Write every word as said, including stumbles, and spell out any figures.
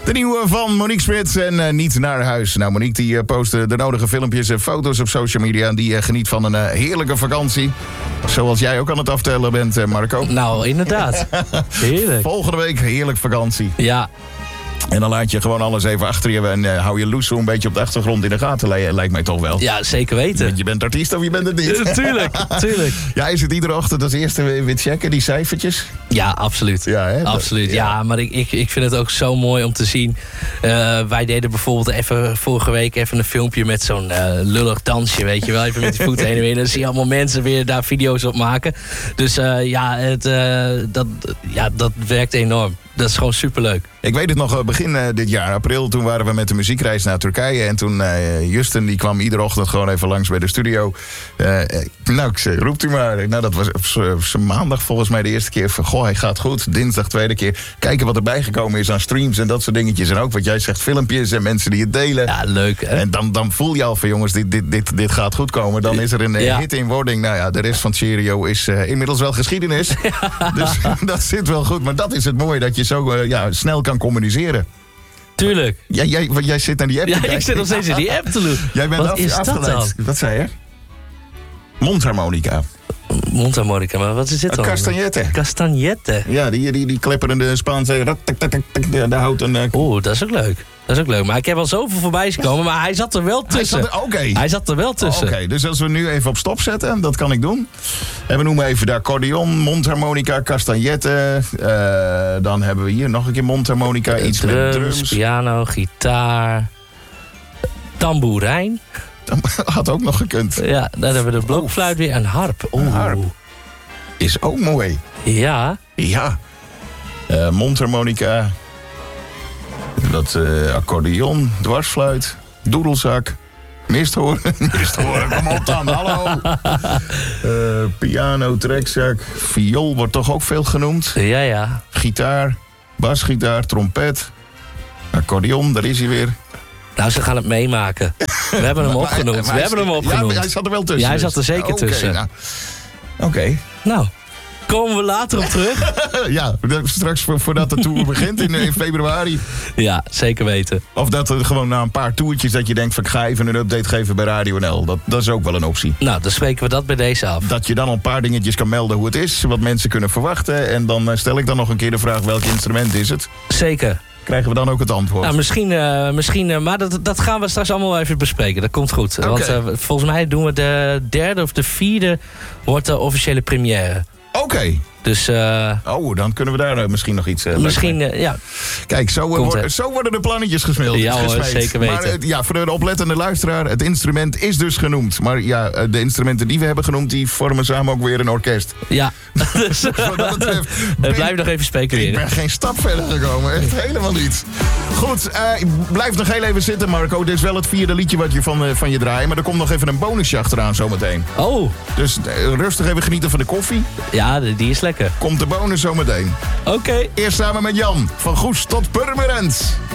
De nieuwe van Monique Smit en uh, Niet naar huis. Nou, Monique die uh, postte de nodige filmpjes en foto's op social media. En die uh, geniet van een uh, heerlijke vakantie. Zoals jij ook aan het aftellen bent, uh, Marco. Nou, inderdaad. Heerlijk. Volgende week heerlijk vakantie. Ja. En dan laat je gewoon alles even achter je en uh, hou je Loes een beetje op de achtergrond in de gaten. L- lijkt mij toch wel. Ja, zeker weten. Want je bent artiest of je bent het niet. Ja, tuurlijk, tuurlijk. Ja, is het iedere ochtend als eerste weer checken, die cijfertjes? Ja, absoluut. Ja, hè? absoluut. Ja, ja maar ik, ik, ik vind het ook zo mooi om te zien. Uh, wij deden bijvoorbeeld even vorige week even een filmpje met zo'n uh, lullig dansje, weet je wel. Even met die voeten heen en weer. En dan zie je allemaal mensen weer daar video's op maken. Dus uh, ja, het, uh, dat, ja, dat werkt enorm. Dat is gewoon superleuk. Ik weet het nog, begin uh, dit jaar, april, toen waren we met de muziekreis naar Turkije. En toen uh, Justin, die kwam iedere ochtend gewoon even langs bij de studio. Uh, nou, ik zei, roept u maar. Nou, dat was uh, maandag volgens mij de eerste keer van, goh, hij gaat goed. Dinsdag tweede keer. Kijken wat erbij gekomen is aan streams en dat soort dingetjes. En ook wat jij zegt, filmpjes en mensen die het delen. Ja, leuk. Hè? En dan, dan voel je al van, jongens, dit, dit, dit, dit gaat goed komen. Dan is er een uh, ja. hit in wording. Nou ja, de rest van Cheerio is uh, inmiddels wel geschiedenis. Ja. Dus dat zit wel goed. Maar dat is het mooie, dat je zo uh, ja, snel kan communiceren. Tuurlijk. Ja, jij, jij zit naar die app te Ja, kijken. ik zit nog steeds in die app te doen. Jij bent Wat af, is dat afgeleid. dan? Wat zei je? Mondharmonica. Mondharmonica, maar wat is dit dan? Castagnette. Castagnette. Ja, die, die, die klepperende Spaanse... Ja, daar houdt een... Uh... Oeh, dat is ook leuk. Dat is ook leuk. Maar ik heb al zoveel voorbij gekomen, maar hij zat er wel tussen. Oké. Okay. Hij zat er wel tussen. Oké, okay, dus als we nu even op stop zetten, dat kan ik doen. En we noemen even de accordeon, mondharmonica, castagnette. Uh, dan hebben we hier nog een keer mondharmonica, iets drums, met drums. Piano, gitaar, tamboerijn. Had ook nog gekund. Ja, dan hebben we de blokfluit weer en harp. Oeh. Een harp. Is ook mooi. Ja. Ja. Uh, mondharmonica. Dat uh, accordeon, dwarsfluit, doedelzak, misthoorn. Misthoorn, kom op dan, hallo. Uh, piano, trekzak, viool wordt toch ook veel genoemd. Ja, ja. Gitaar, basgitaar, trompet, accordeon, daar is hij weer. Nou, ze gaan het meemaken. We hebben hem opgenoemd. We hebben hem opgenoemd. Ja, hij zat er wel tussen. Ja, hij zat er zeker okay, tussen. Nou. Oké. Okay. Nou, komen we later op terug? Ja, straks voordat de tour begint in, in februari. Ja, zeker weten. Of dat er gewoon na een paar toertjes dat je denkt van ik ga even een update geven bij Radio N L. Dat, dat is ook wel een optie. Nou, dan spreken we dat bij deze af. Dat je dan al een paar dingetjes kan melden hoe het is, wat mensen kunnen verwachten. En dan stel ik dan nog een keer de vraag welk instrument is het. Zeker. Krijgen we dan ook het antwoord? Nou, misschien, uh, misschien uh, maar dat, dat gaan we straks allemaal even bespreken. Dat komt goed. Okay. Want uh, volgens mij doen we de derde of de vierde wordt de officiële première. Oké. Okay. Dus, uh, oh, dan kunnen we daar uh, misschien nog iets... Uh, misschien, uh, ja. Kijk, zo, uh, word, zo worden de plannetjes gesmeeld. Ja hoor, zeker weten. Maar uh, ja, voor de oplettende luisteraar, het instrument is dus genoemd. Maar ja, uh, de instrumenten die we hebben genoemd, die vormen samen ook weer een orkest. Ja. Dus, wat dat betreft... Ben, blijf nog even speculeren. Ik ben geen stap verder gekomen, echt helemaal niet. Goed, uh, blijf nog heel even zitten, Marco. Dit is wel het vierde liedje wat je van, uh, van je draait. Maar er komt nog even een bonusje achteraan zometeen. Oh. Dus uh, rustig even genieten van de koffie. Ja, die is lekker. Komt de bonus zometeen. Oké. Okay. Eerst samen met Jan. Van Goes tot Purmerend.